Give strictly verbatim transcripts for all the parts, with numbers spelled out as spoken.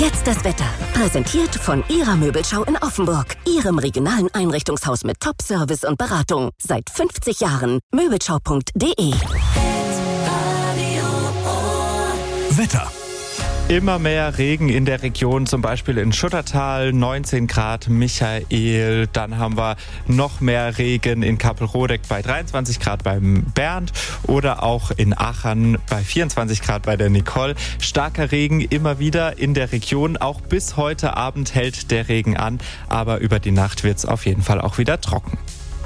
Jetzt das Wetter. Präsentiert von Ihrer Möbelschau in Offenburg. Ihrem regionalen Einrichtungshaus mit Top-Service und Beratung. Seit fünfzig Jahren. Möbelschau punkt de. Wetter. Immer mehr Regen in der Region, zum Beispiel in Schuttertal, neunzehn Grad, Michael. Dann haben wir noch mehr Regen in Kappelrodeck bei dreiundzwanzig Grad beim Bernd oder auch in Aachen bei vierundzwanzig Grad bei der Nicole. Starker Regen immer wieder in der Region. Auch bis heute Abend hält der Regen an, aber über die Nacht wird es auf jeden Fall auch wieder trocken.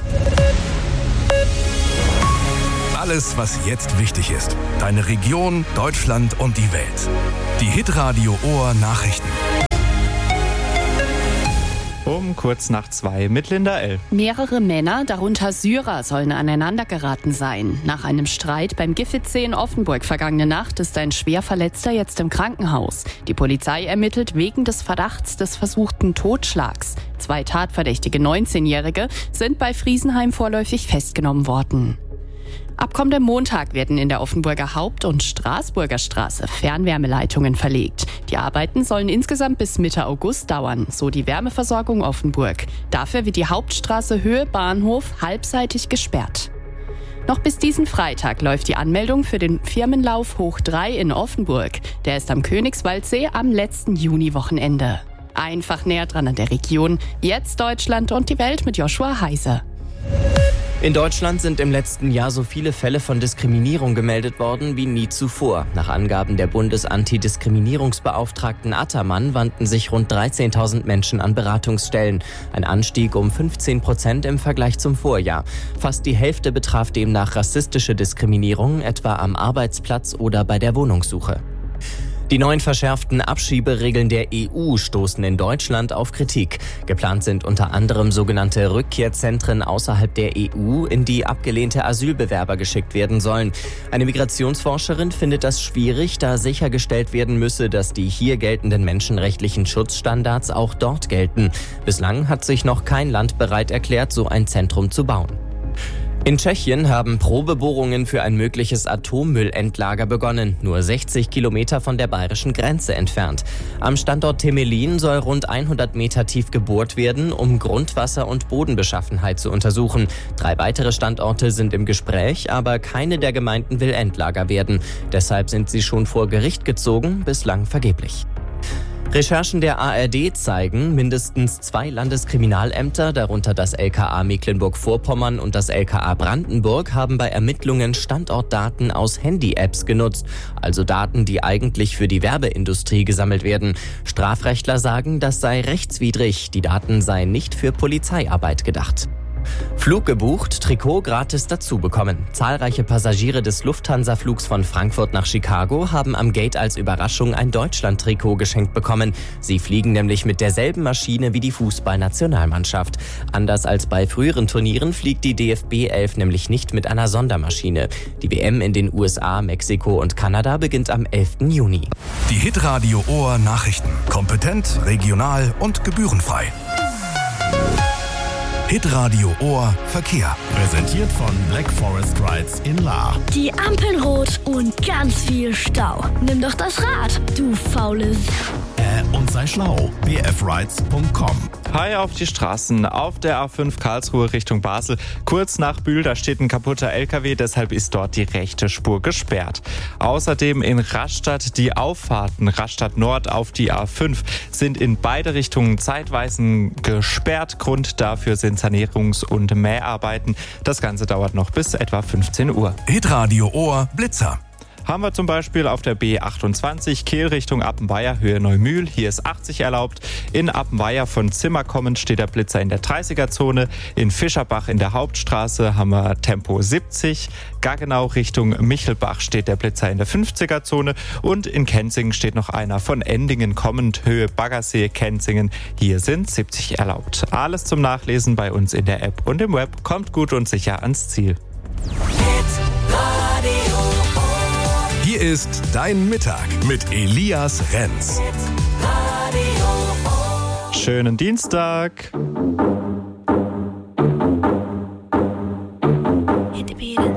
Alles, was jetzt wichtig ist. Deine Region, Deutschland und die Welt. Die Hitradio Ohr Nachrichten. Um kurz nach zwei mit Linda L. Mehrere Männer, darunter Syrer, sollen aneinandergeraten sein. Nach einem Streit beim Giffitzsee in Offenburg vergangene Nacht ist ein Schwerverletzter jetzt im Krankenhaus. Die Polizei ermittelt wegen des Verdachts des versuchten Totschlags. Zwei tatverdächtige neunzehnjährige sind bei Friesenheim vorläufig festgenommen worden. Ab kommendem Montag werden in der Offenburger Haupt- und Straßburger Straße Fernwärmeleitungen verlegt. Die Arbeiten sollen insgesamt bis Mitte August dauern, so die Wärmeversorgung Offenburg. Dafür wird die Hauptstraße Höhe Bahnhof halbseitig gesperrt. Noch bis diesen Freitag läuft die Anmeldung für den Firmenlauf Hoch drei in Offenburg. Der ist am Königswaldsee am letzten Juniwochenende. Einfach näher dran an der Region. Jetzt Deutschland und die Welt mit Joshua Heise. In Deutschland sind im letzten Jahr so viele Fälle von Diskriminierung gemeldet worden wie nie zuvor. Nach Angaben der Bundesantidiskriminierungsbeauftragten Attermann wandten sich rund dreizehntausend Menschen an Beratungsstellen. Ein Anstieg um fünfzehn Prozent im Vergleich zum Vorjahr. Fast die Hälfte betraf demnach rassistische Diskriminierung, etwa am Arbeitsplatz oder bei der Wohnungssuche. Die neuen verschärften Abschieberegeln der E U stoßen in Deutschland auf Kritik. Geplant sind unter anderem sogenannte Rückkehrzentren außerhalb der E U, in die abgelehnte Asylbewerber geschickt werden sollen. Eine Migrationsforscherin findet das schwierig, da sichergestellt werden müsse, dass die hier geltenden menschenrechtlichen Schutzstandards auch dort gelten. Bislang hat sich noch kein Land bereit erklärt, so ein Zentrum zu bauen. In Tschechien haben Probebohrungen für ein mögliches Atommüllendlager begonnen, nur sechzig Kilometer von der bayerischen Grenze entfernt. Am Standort Temelin soll rund hundert Meter tief gebohrt werden, um Grundwasser- und Bodenbeschaffenheit zu untersuchen. Drei weitere Standorte sind im Gespräch, aber keine der Gemeinden will Endlager werden. Deshalb sind sie schon vor Gericht gezogen, bislang vergeblich. Recherchen der A R D zeigen, mindestens zwei Landeskriminalämter, darunter das L K A Mecklenburg-Vorpommern und das L K A Brandenburg, haben bei Ermittlungen Standortdaten aus Handy-Apps genutzt, also Daten, die eigentlich für die Werbeindustrie gesammelt werden. Strafrechtler sagen, das sei rechtswidrig, die Daten seien nicht für Polizeiarbeit gedacht. Flug gebucht, Trikot gratis dazu bekommen. Zahlreiche Passagiere des Lufthansa-Flugs von Frankfurt nach Chicago haben am Gate als Überraschung ein Deutschland-Trikot geschenkt bekommen. Sie fliegen nämlich mit derselben Maschine wie die Fußballnationalmannschaft. Anders als bei früheren Turnieren fliegt die D F B elf nämlich nicht mit einer Sondermaschine. Die W M in den U S A, Mexiko und Kanada beginnt am elften Juni. Die Hitradio Ohr Nachrichten. Kompetent, regional und gebührenfrei. Hitradio Ohr Verkehr. Präsentiert von Black Forest Rides in Lahr. Die Ampeln rot und ganz viel Stau. Nimm doch das Rad, du faules. Äh, und sei schlau. b f rides punkt com. Hi auf die Straßen. Auf der A fünf Karlsruhe Richtung Basel. Kurz nach Bühl, da steht ein kaputter L K W, deshalb ist dort die rechte Spur gesperrt. Außerdem in Rastatt die Auffahrten Rastatt Nord auf die A fünf sind in beide Richtungen zeitweise gesperrt. Grund dafür sind Sanierungs- und Mäharbeiten. Das Ganze dauert noch bis etwa fünfzehn Uhr. Hitradio Ohr Blitzer. Haben wir zum Beispiel auf der B achtundzwanzig Kehl Richtung Appenweier, Höhe Neumühl. Hier ist achtzig erlaubt. In Appenweier von Zimmer kommend steht der Blitzer in der dreißiger-Zone. In Fischerbach in der Hauptstraße haben wir Tempo siebzig. Gaggenau Richtung Michelbach steht der Blitzer in der fünfziger-Zone. Und in Kenzingen steht noch einer von Endingen kommend, Höhe Baggersee, Kenzingen. Hier sind siebzig erlaubt. Alles zum Nachlesen bei uns in der App und im Web. Kommt gut und sicher ans Ziel. Hier ist Dein Mittag mit Elias Renz. Schönen Dienstag.